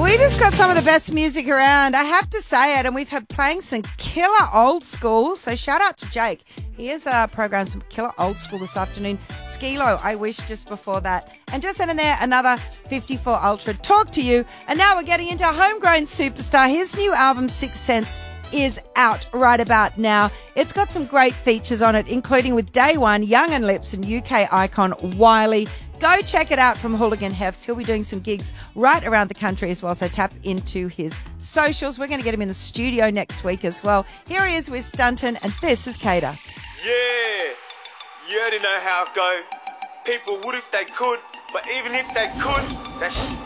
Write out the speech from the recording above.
We just got some of the best music around. I have to say it, and we've had playing some killer old school. So shout out to Jake. He has programmed some killer old school this afternoon. Skilo, I Wish, just before that. And just in there, another 54 Ultra. Talk to you. And now we're getting into a homegrown superstar. His new album, Sixth Sense, is out right about now. It's got some great features on it, including with Day One, Young and Lips, and UK icon Wiley. Go check it out from Hooligan Hefts. He'll be doing some gigs right around the country as well, so tap into his socials. We're going to get him in the studio next week as well. Here he is with Stunton, and this is Cater. Yeah, you already know how it go. People would if they could, but even if they could, that's